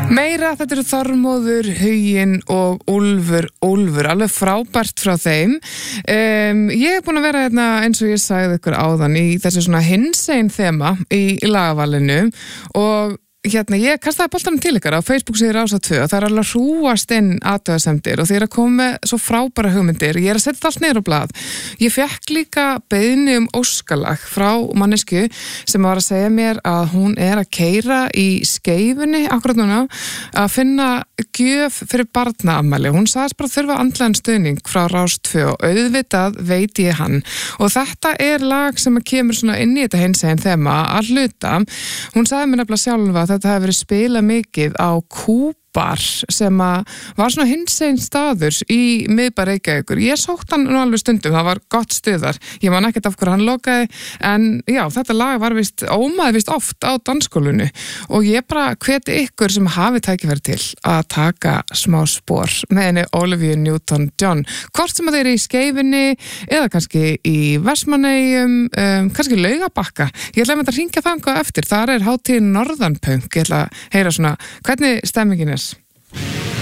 Meira, þetta eru Þormóður, Huginn og Úlfur, alveg frábært frá þeim. Ég búin að vera hérna, eins og ég sagði ykkur áðan, í þessu svona hinsegin þema í lagavalinu og hérna, ég kastaði boltanum til ykkar á Facebook síður Rásar 2 og það alveg að hrúast inn athugasemdir og þeir að koma með svo frábæra hugmyndir. Ég að setja þetta allt niður á blað. Ég fekk líka beiðni óskalag frá mannesku sem var að segja mér að hún að keyra í Skeifunni akkurat núna að finna gjöf fyrir barnaafmæli. Hún sagðist bara þurfa andlegan stuðning frá Rás 2 og auðvitað veit ég hann. Og þetta lag sem kemur svona inn í þetta hinsegin þema að hluta. Hún sagði mér nefnilega sjálfa að þetta hefði verið spilað mikið á Kúbar sem var svona hinsegin staður í miðbæ Reykjavíkur. Ég sótt hann nú alveg stundum, það var gott stuðar. Ég man ekkert af hverju hann lokaði, en já, þetta lag var ómaði oft á dansskólinu og ég bara hveti ykkur sem hafi tækifæri til að taka smá spor með henni Olivia Newton-John. Hvort sem þeir eru í Skeifunni eða kannski í Vestmannaeyjum, kannski Laugabakka. Ég ætla að hringja þangað eftir. Þar hátíðin Norðanpunk. Ég ætla að heyra svona hvernig stemmingin